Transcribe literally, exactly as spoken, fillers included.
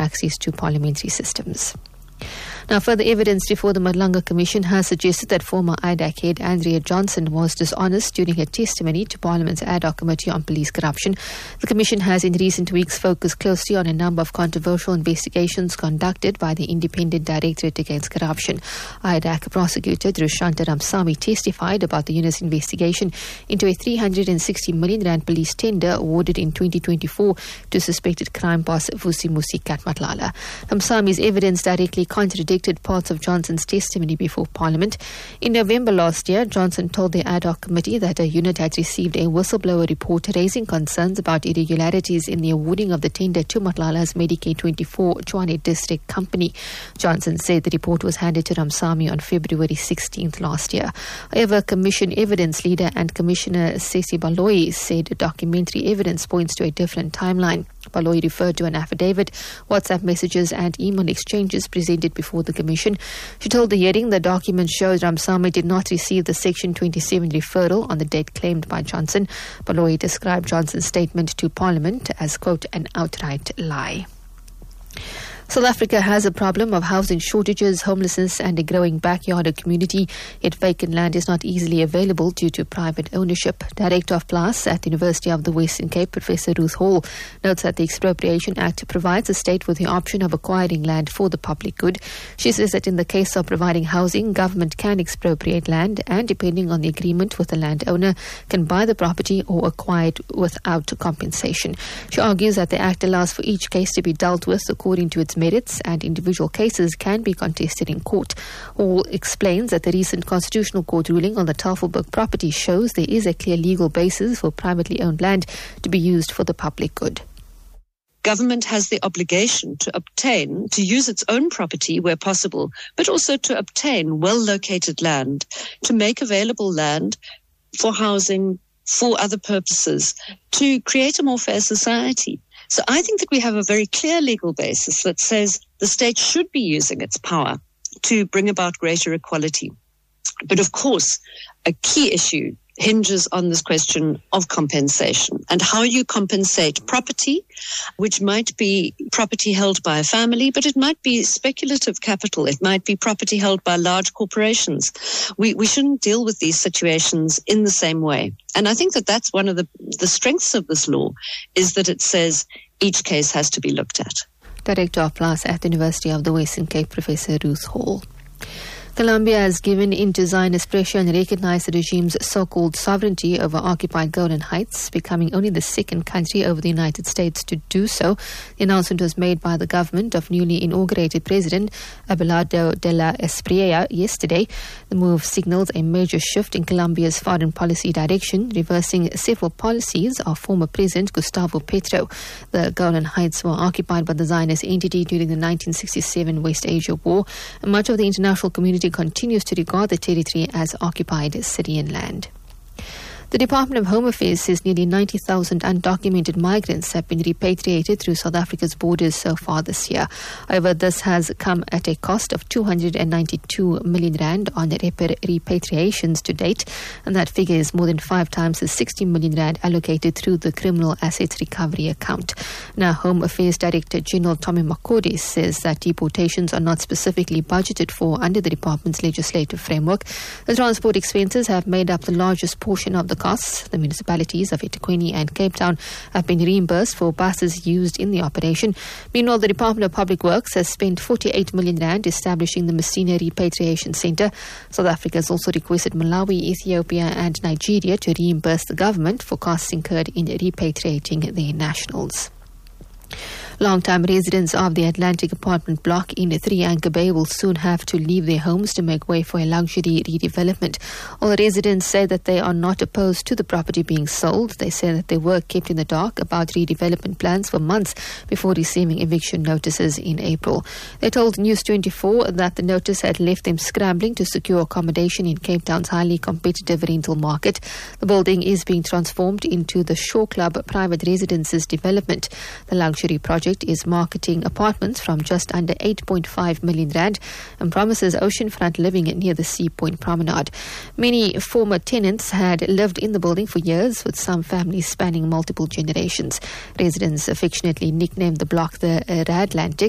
access to parliamentary systems. Now, further evidence before the Madlanga Commission has suggested that former I D A C head Andrea Johnson was dishonest during her testimony to Parliament's ad hoc committee on police corruption. The Commission has in recent weeks focused closely on a number of controversial investigations conducted by the Independent Directorate Against Corruption. I D A C prosecutor Dhrushyanta Ramsamy testified about the unit's investigation into a three hundred sixty million rand police tender awarded in twenty twenty-four to suspected crime boss Vusimusi Katmatlala. Ramsamy's evidence directly contradicted parts of Johnson's testimony before Parliament. In November last year, Johnson told the ad hoc committee that a unit had received a whistleblower report raising concerns about irregularities in the awarding of the tender to Matlala's Medicaid twenty-four Tshwane District Company. Johnson said the report was handed to Ramsamy on February sixteenth last year. However, Commission evidence leader and Commissioner Sesi Baloyi said documentary evidence points to a different timeline. Baloyi referred to an affidavit, WhatsApp messages and email exchanges presented before the Commission. She told the hearing the document shows Ramsamy did not receive the Section twenty-seven referral on the date claimed by Johnson. Baloyi described Johnson's statement to Parliament as, quote, an outright lie. South Africa has a problem of housing shortages, homelessness and a growing backyarder community, yet vacant land is not easily available due to private ownership. Director of PLAS at the University of the Western Cape, Professor Ruth Hall, notes that the Expropriation Act provides the state with the option of acquiring land for the public good. She says that in the case of providing housing, government can expropriate land and, depending on the agreement with the landowner, can buy the property or acquire it without compensation. She argues that the Act allows for each case to be dealt with according to its merits, and individual cases can be contested in court. Hall explains that the recent Constitutional Court ruling on the Tafelberg property shows there is a clear legal basis for privately owned land to be used for the public good. Government has the obligation to obtain, to use its own property where possible, but also to obtain well-located land, to make available land for housing, for other purposes, to create a more fair society. So I think that we have a very clear legal basis that says the state should be using its power to bring about greater equality. But of course, a key issue hinges on this question of compensation and how you compensate property, which might be property held by a family, but it might be speculative capital. It might be property held by large corporations. We, we shouldn't deal with these situations in the same way. And I think that that's one of the, the strengths of this law, is that it says each case has to be looked at. Director of PLAS at the University of the Western Cape, Professor Ruth Hall. Colombia has given in to Zionist pressure and recognized the regime's so-called sovereignty over occupied Golan Heights, becoming only the second country over the United States to do so. The announcement was made by the government of newly inaugurated President Abelardo de la Espriella yesterday. The move signals a major shift in Colombia's foreign policy direction, reversing several policies of former President Gustavo Petro. The Golan Heights were occupied by the Zionist entity during the nineteen sixty-seven West Asia War, and much of the international community continues to regard the territory as occupied Syrian land. The Department of Home Affairs says nearly ninety thousand undocumented migrants have been repatriated through South Africa's borders so far this year. However, this has come at a cost of two hundred ninety-two million rand on repatriations to date, and that figure is more than five times the sixty million rand allocated through the Criminal Assets Recovery account. Now, Home Affairs Director General Tommy Makodi says that deportations are not specifically budgeted for under the department's legislative framework. The transport expenses have made up the largest portion of the costs. The municipalities of eThekwini and Cape Town have been reimbursed for buses used in the operation. Meanwhile, the Department of Public Works has spent forty-eight million rand establishing the Messina Repatriation Centre. South Africa has also requested Malawi, Ethiopia and Nigeria to reimburse the government for costs incurred in repatriating their nationals. Long-time residents of the Atlantic apartment block in Three Anchor Bay will soon have to leave their homes to make way for a luxury redevelopment. All residents say that they are not opposed to the property being sold. They say that they were kept in the dark about redevelopment plans for months before receiving eviction notices in April. They told News twenty-four that the notice had left them scrambling to secure accommodation in Cape Town's highly competitive rental market. The building is being transformed into the Shore Club private residences development. The luxury project is marketing apartments from just under eight point five million rand and promises oceanfront living near the Sea Point Promenade. Many former tenants had lived in the building for years, with some families spanning multiple generations. Residents affectionately nicknamed the block the Radlantic.